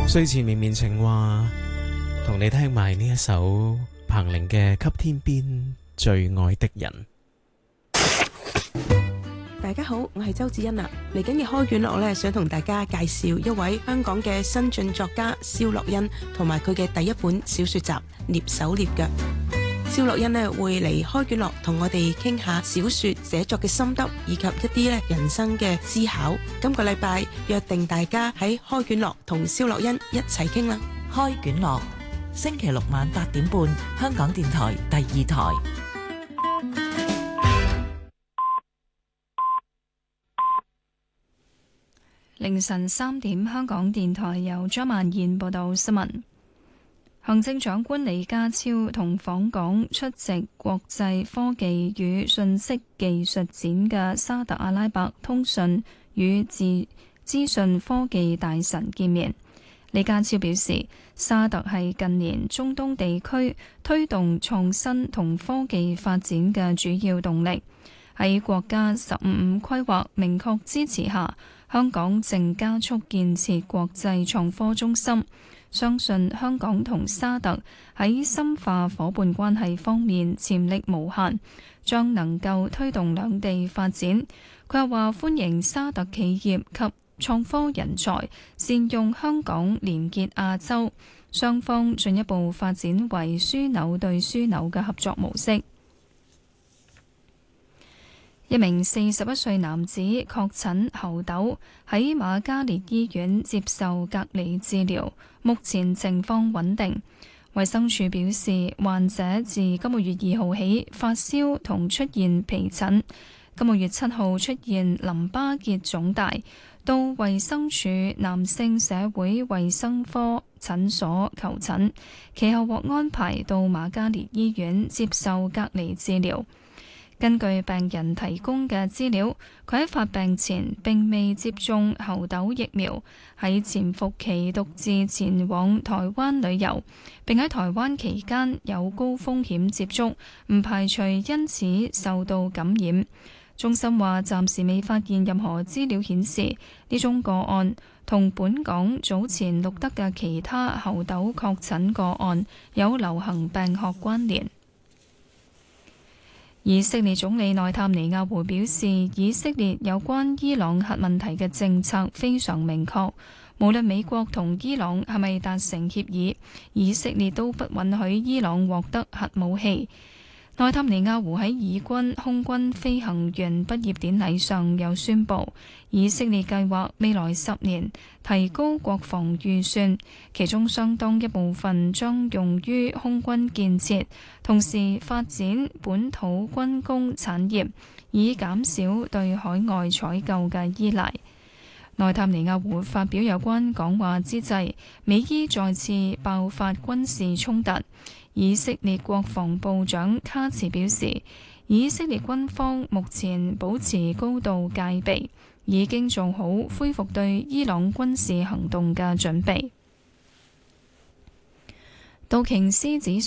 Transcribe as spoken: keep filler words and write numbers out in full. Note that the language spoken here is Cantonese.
睡前綿綿情話，同你聽埋呢一首彭羚嘅《給天邊最愛的人》。 大家好，我係周子欣啊。嚟緊嘅開卷樂咧，想同大家介紹一位香港嘅新晉作家蕭樂欣，同埋佢嘅第一本小說集《躡手躡腳》。蕭樂欣咧會嚟開卷樂同我哋傾下小說寫作嘅心得，以及一啲咧人生嘅思考。今個禮拜約定大家喺開卷樂同蕭樂欣一齊傾啦。 開卷樂星期六晚八點半，香港電台第二台。 凌晨三點，香港電台由張曼燕報道新聞。行政長官李家超同訪港出席國際科技與信息技術展嘅沙特阿拉伯通訊與資訊科技大臣見面。李家超表示，沙特係近年中東地區推動創新同科技發展嘅主要動力。喺國家十五五規劃明確支持下，香港正加速建設國際創科中心，相信香港同沙特喺深化伙伴關係方面潛力無限，將能夠推動兩地發展。佢又話歡迎沙特企業及創科人才善用香港連結亞洲，雙方進一步發展為樞紐對樞紐嘅合作模式。一名四十一歲男子確診猴痘，喺瑪嘉烈醫院接受隔離治療，目前情況穩定。衛生署表示，患者自今個月二號起發燒同出現皮疹，今個月七號出現淋巴結腫大，到衛生署男性社會衛生科診所求診，其後獲安排到瑪嘉烈醫院接受隔離治療。根據病人提供嘅資料，佢喺發病前並未接種猴痘疫苗，喺潛伏期獨自前往台灣旅遊，並喺台灣期間有高風險接觸，唔排除因此受到感染。中心話暫時未發現任何資料顯示呢宗個案同本港早前錄得嘅其他猴痘確診個案有流行病學關聯。以色列總理內塔尼亞胡表示，以色列有關伊朗核問題嘅政策非常明確，無論美國同伊朗係咪達成協議，以色列都不允許伊朗獲得核武器。內塔尼亞胡喺以軍空軍飛行員畢業典禮上又宣布，以色列計劃未來十年提高國防預算，其中相當一部分將用於空軍建設，同時發展本土軍工產業，以減少對海外採購嘅依賴。內塔尼亞胡發表有關講話之際，美伊再次爆發軍事衝突。以色列國防部長卡茨表示，以色列軍方目前保持高度戒備，已經做好恢復對伊朗軍事行動嘅準備。道瓊斯指數